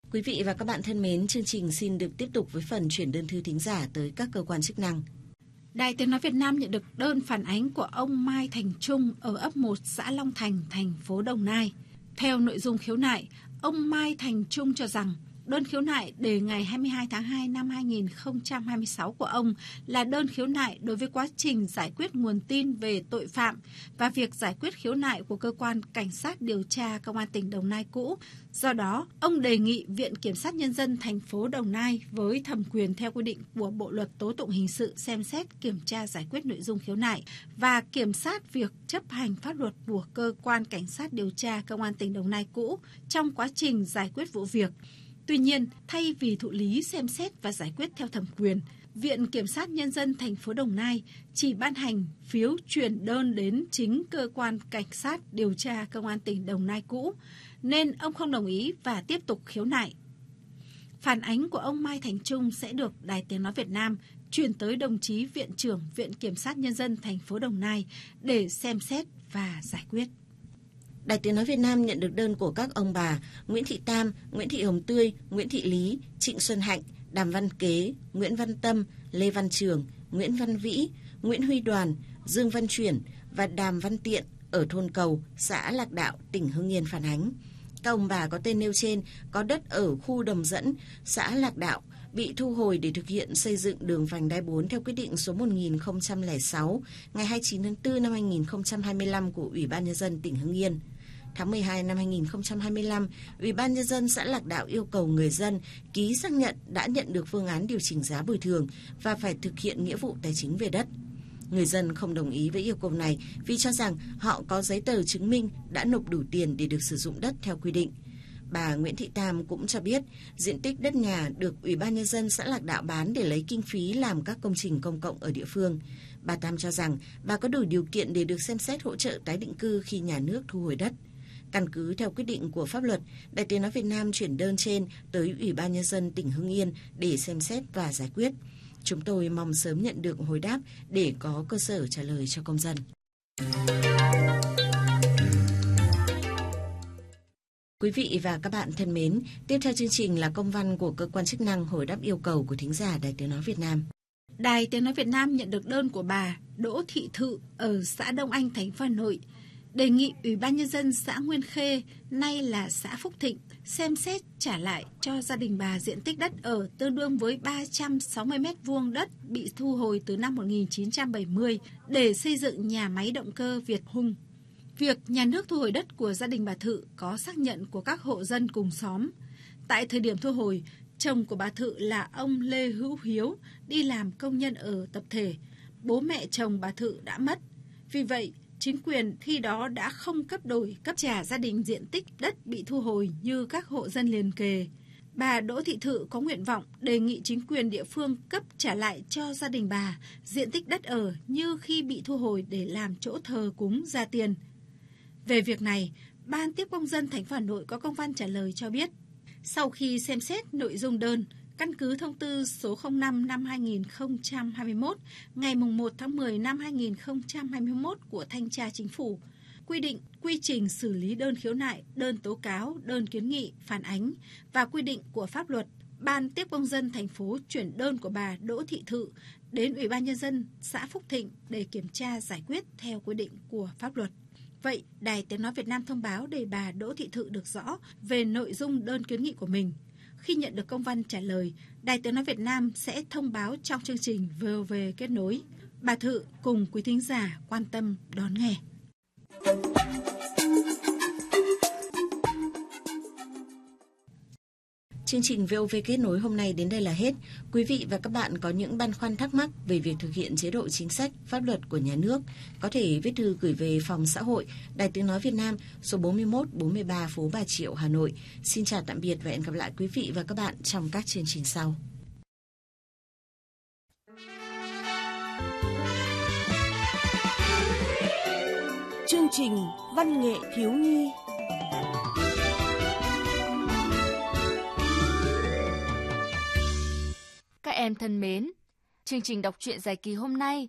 Quý vị và các bạn thân mến, chương trình xin được tiếp tục với phần chuyển đơn thư thính giả tới các cơ quan chức năng. Đài Tiếng Nói Việt Nam nhận được đơn phản ánh của ông Mai Thành Trung ở ấp 1 xã Long Thành, thành phố Đồng Nai. Theo nội dung khiếu nại, ông Mai Thành Trung cho rằng đơn khiếu nại đề ngày 22 tháng 2 năm 2026 của ông là đơn khiếu nại đối với quá trình giải quyết nguồn tin về tội phạm và việc giải quyết khiếu nại của cơ quan cảnh sát điều tra Công an tỉnh Đồng Nai cũ. Do đó, ông đề nghị Viện Kiểm sát Nhân dân thành phố Đồng Nai với thẩm quyền theo quy định của Bộ Luật Tố tụng Hình sự xem xét kiểm tra giải quyết nội dung khiếu nại và kiểm sát việc chấp hành pháp luật của cơ quan cảnh sát điều tra Công an tỉnh Đồng Nai cũ trong quá trình giải quyết vụ việc. Tuy nhiên, thay vì thụ lý xem xét và giải quyết theo thẩm quyền, Viện Kiểm sát Nhân dân thành phố Đồng Nai chỉ ban hành phiếu chuyển đơn đến chính cơ quan cảnh sát điều tra Công an tỉnh Đồng Nai cũ, nên ông không đồng ý và tiếp tục khiếu nại. Phản ánh của ông Mai Thành Trung sẽ được Đài Tiếng Nói Việt Nam chuyển tới đồng chí Viện trưởng Viện Kiểm sát Nhân dân thành phố Đồng Nai để xem xét và giải quyết. Đài Tiếng Nói Việt Nam nhận được đơn của các ông bà Nguyễn Thị Tam, Nguyễn Thị Hồng Tươi, Nguyễn Thị Lý, Trịnh Xuân Hạnh, Đàm Văn Kế, Nguyễn Văn Tâm, Lê Văn Trường, Nguyễn Văn Vĩ, Nguyễn Huy Đoàn, Dương Văn Chuyển và Đàm Văn Tiện ở thôn Cầu, xã Lạc Đạo, tỉnh Hưng Yên phản ánh. Các ông bà có tên nêu trên có đất ở khu Đồng Dẫn, xã Lạc Đạo, bị thu hồi để thực hiện xây dựng đường vành đai 4 theo quyết định số 1006 ngày 29 tháng 4 năm 2025 của Ủy ban Nhân dân tỉnh Hưng Yên. Tháng 12 năm 2025, Ủy ban Nhân dân xã Lạc Đạo yêu cầu người dân ký xác nhận đã nhận được phương án điều chỉnh giá bồi thường và phải thực hiện nghĩa vụ tài chính về đất. Người dân không đồng ý với yêu cầu này vì cho rằng họ có giấy tờ chứng minh đã nộp đủ tiền để được sử dụng đất theo quy định. Bà Nguyễn Thị Tam cũng cho biết diện tích đất nhà được Ủy ban Nhân dân xã Lạc Đạo bán để lấy kinh phí làm các công trình công cộng ở địa phương. Bà Tam cho rằng bà có đủ điều kiện để được xem xét hỗ trợ tái định cư khi nhà nước thu hồi đất. Căn cứ theo quyết định của pháp luật, Đài Tiếng Nói Việt Nam chuyển đơn trên tới Ủy ban Nhân dân tỉnh Hưng Yên để xem xét và giải quyết. Chúng tôi mong sớm nhận được hồi đáp để có cơ sở trả lời cho công dân. Quý vị và các bạn thân mến, tiếp theo chương trình là công văn của cơ quan chức năng hồi đáp yêu cầu của thính giả Đài Tiếng Nói Việt Nam. Đài Tiếng Nói Việt Nam nhận được đơn của bà Đỗ Thị Thự ở xã Đông Anh, thành phố Hà Nội, đề nghị Ủy ban Nhân dân xã Nguyên Khê, nay là xã Phúc Thịnh, xem xét trả lại cho gia đình bà diện tích đất ở tương đương với 360 m² đất bị thu hồi từ năm 1970 để xây dựng nhà máy động cơ Việt Hung. Việc nhà nước thu hồi đất của gia đình bà Thự có xác nhận của các hộ dân cùng xóm. Tại thời điểm thu hồi, chồng của bà Thự là ông Lê Hữu Hiếu đi làm công nhân ở tập thể. Bố mẹ chồng bà Thự đã mất. Vì vậy, chính quyền khi đó đã không cấp đổi, cấp trả gia đình diện tích đất bị thu hồi như các hộ dân liền kề. Bà Đỗ Thị Thự có nguyện vọng đề nghị chính quyền địa phương cấp trả lại cho gia đình bà diện tích đất ở như khi bị thu hồi để làm chỗ thờ cúng gia tiên. Về việc này, Ban Tiếp công dân thành phố Hà Nội có công văn trả lời cho biết, sau khi xem xét nội dung đơn, căn cứ thông tư số 05 năm 2021 ngày 1 tháng 10 năm 2021 của Thanh tra Chính phủ, quy định quy trình xử lý đơn khiếu nại, đơn tố cáo, đơn kiến nghị, phản ánh và quy định của pháp luật, Ban Tiếp công dân thành phố chuyển đơn của bà Đỗ Thị Thự đến Ủy ban Nhân dân xã Phúc Thịnh để kiểm tra giải quyết theo quy định của pháp luật. Vậy, Đài Tiếng Nói Việt Nam thông báo để bà Đỗ Thị Thự được rõ về nội dung đơn kiến nghị của mình. Khi nhận được công văn trả lời, Đài Tiếng Nói Việt Nam sẽ thông báo trong chương trình VOV Kết nối. Bà Thự cùng quý thính giả quan tâm đón nghe. Chương trình VOV Kết nối hôm nay đến đây là hết. Quý vị và các bạn có những băn khoăn thắc mắc về việc thực hiện chế độ chính sách, pháp luật của nhà nước, có thể viết thư gửi về Phòng Xã hội, Đài Tiếng Nói Việt Nam, số 41 43 phố Bà Triệu, Hà Nội. Xin chào tạm biệt và hẹn gặp lại quý vị và các bạn trong các chương trình sau. Chương trình Văn nghệ thiếu nhi. Các em thân mến, chương trình đọc truyện dài kỳ hôm nay